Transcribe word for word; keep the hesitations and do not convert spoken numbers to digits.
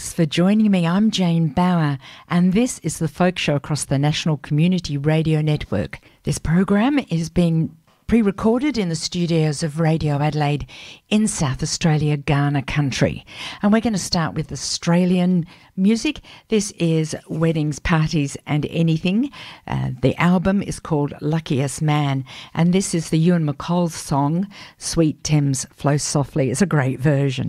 Thanks for joining me. I'm Jane Bauer, and this is the Folk Show across the National Community Radio Network. This program is being pre-recorded in the studios of Radio Adelaide in South Australia, Ghana country. And we're going to start with Australian music. This is Weddings, Parties and Anything. Uh, the album is called Luckiest Man, and this is the Ewan MacColl song, Sweet Thames Flow Softly. It's a great version.